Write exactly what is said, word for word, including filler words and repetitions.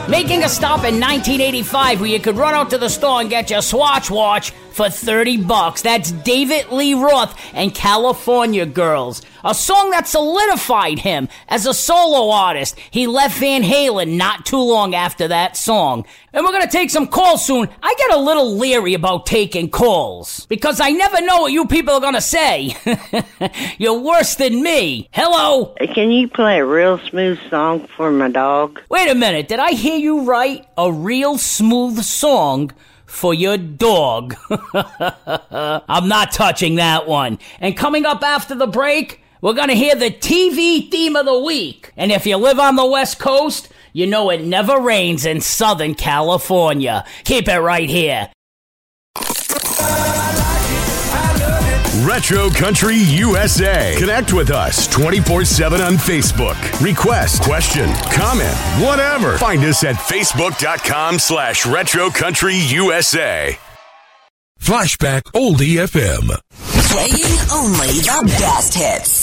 Making a stop in nineteen eighty-five where you could run out to the store and get your Swatch watch for thirty bucks. That's David Lee Roth and California Girls. A song that solidified him as a solo artist. He left Van Halen not too long after that song. And we're going to take some calls soon. I get a little leery about taking calls because I never know what you people are going to say. You're worse than me. Hello? Can you play a real smooth song for my dog? Wait a minute. Did I hear you right? A real smooth song for your dog. I'm not touching that one. And coming up after the break, we're going to hear the T V theme of the week. And if you live on the West Coast, you know it never rains in Southern California. Keep it right here. Retro Country U S A. Connect with us twenty-four seven on Facebook. Request, question, comment, whatever. Find us at facebook.com slash Retro Country USA. Flashback Oldie F M. Playing only the best hits.